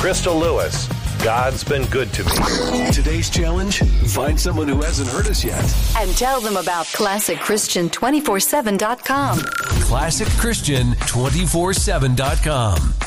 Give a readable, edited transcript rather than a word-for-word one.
Crystal Lewis. God's been good to me. Today's challenge, find someone who hasn't heard us yet. And tell them about ClassicChristian247.com. ClassicChristian247.com.